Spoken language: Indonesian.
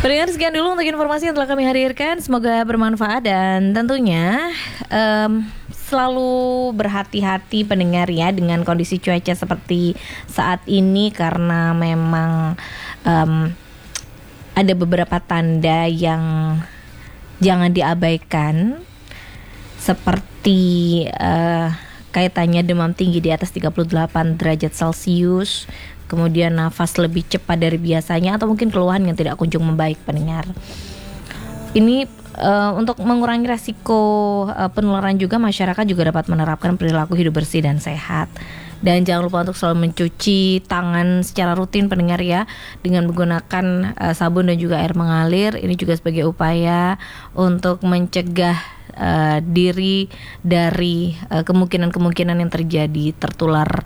Pendengar, sekian dulu untuk informasi yang telah kami hadirkan. Semoga bermanfaat dan tentunya selalu berhati-hati pendengar ya dengan kondisi cuaca seperti saat ini, karena memang ada beberapa tanda yang jangan diabaikan, seperti kaitannya demam tinggi di atas 38 derajat Celcius, kemudian nafas lebih cepat dari biasanya, atau mungkin keluhan yang tidak kunjung membaik pendengar. Ini untuk mengurangi resiko penularan juga, masyarakat juga dapat menerapkan perilaku hidup bersih dan sehat. Dan jangan lupa untuk selalu mencuci tangan secara rutin pendengar ya, dengan menggunakan sabun dan juga air mengalir. Ini juga sebagai upaya untuk mencegah diri dari kemungkinan-kemungkinan yang terjadi tertular